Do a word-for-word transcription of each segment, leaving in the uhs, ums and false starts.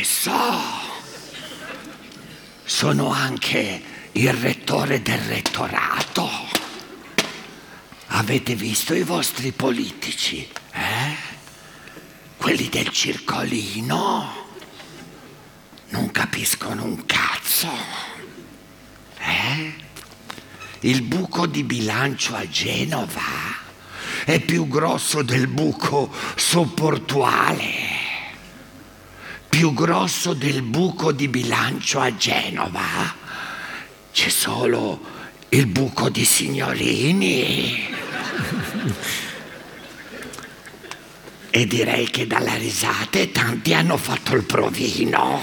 che so. Sono anche il rettore del rettorato. Avete visto i vostri politici, eh? Quelli del circolino? Non capiscono un cazzo, eh? Il buco di bilancio a Genova è più grosso del buco sopportuale. Più grosso del buco di bilancio a Genova c'è solo il buco di Signorini. E direi che dalla risata tanti hanno fatto il provino.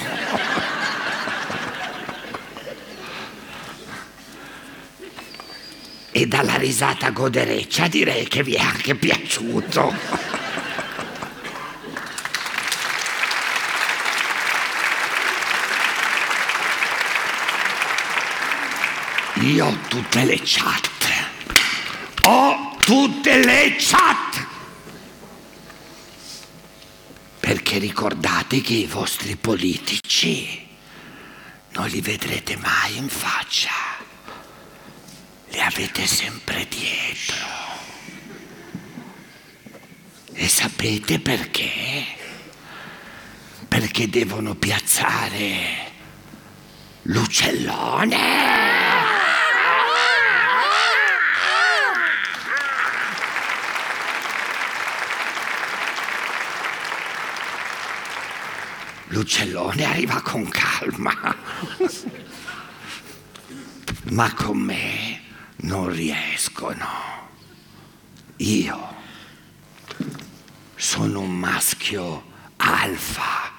E dalla risata godereccia direi che vi è anche piaciuto. Io ho tutte le chat. Ho tutte le chat. Perché ricordate che i vostri politici non li vedrete mai in faccia. Li avete sempre dietro. E sapete perché? Perché devono piazzare l'uccellone. L'uccellone arriva con calma, ma con me non riescono. Io sono un maschio alfa.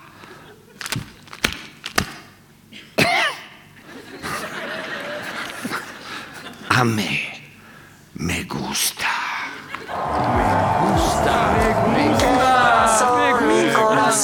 A me me gusta